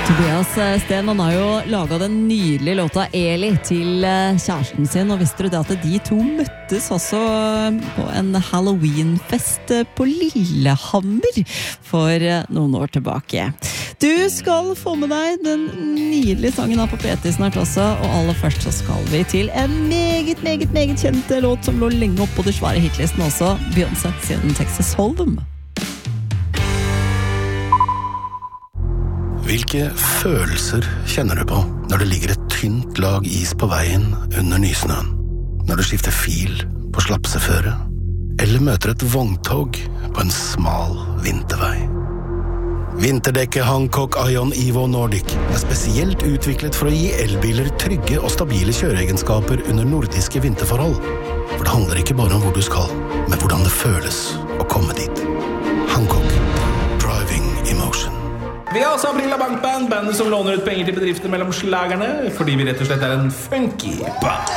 Tobias Sten, han har jo laget den nydelige låta Eli til kjæresten sin, og visste du det at de to møttes også på en Halloween-fest på Lillehammer for noen år tilbake. Du skal få med deg den nydelige sangen her på P3 snart også, og aller først så skal vi til en meget kjent låt som lå lenge opp på det svære hitlisten også, Beyoncé siden Texas Hold'em. Hvilke følelser kjenner du på når det ligger et tynt lag is på veien under nysnøen? Når du skifter fil på slapseføre? Eller møter et vogntog på en smal vintervei? Vinterdekket Hancock Ion Evo Nordic spesielt utviklet for å gi elbiler trygge og stabile kjøreegenskaper under nordiske vinterforhold. For det handler ikke bare om hvor du skal, men hvordan det føles å komme dit. Hancock. Driving Emotion. Vi har også Aprila Bankband, bandet som låner ut penger til bedrifter mellom slagerne, fordi vi rett og slett en funky band.